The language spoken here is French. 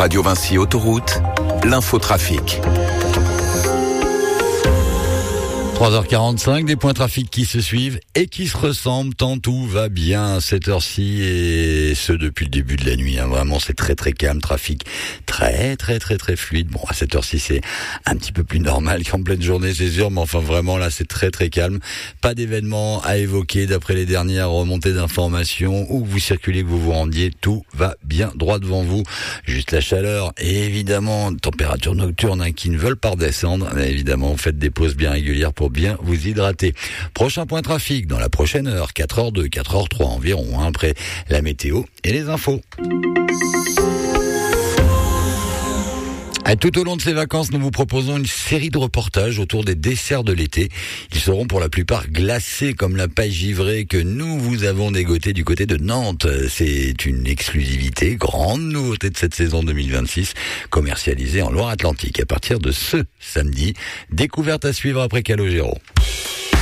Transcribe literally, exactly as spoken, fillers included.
Radio Vinci Autoroute, l'infotrafic. trois heures quarante-cinq, des points trafic qui se suivent et qui se ressemblent tant tout va bien à cette heure-ci et ce depuis le début de la nuit. Hein. Vraiment, c'est très très calme, trafic très très très très fluide. Bon, à cette heure-ci, c'est un petit peu plus normal qu'en pleine journée, c'est sûr, mais enfin vraiment là, c'est très très calme. Pas d'événements à évoquer d'après les dernières remontées d'informations. Où que vous circulez, que vous vous rendiez, tout va bien droit devant vous. Juste la chaleur et évidemment, température nocturne hein, qui ne veulent pas redescendre. Mais évidemment, vous faites des pauses bien régulières pour bien vous hydrater. Prochain point trafic dans la prochaine heure, quatre heures deux, quatre heures trois environ, hein, après la météo et les infos. Tout au long de ces vacances, nous vous proposons une série de reportages autour des desserts de l'été. Ils seront pour la plupart glacés comme la paille givrée que nous vous avons dégoté du côté de Nantes. C'est une exclusivité, grande nouveauté de cette saison deux mille vingt-six, commercialisée en Loire-Atlantique à partir de ce samedi. Découverte à suivre après Calogero.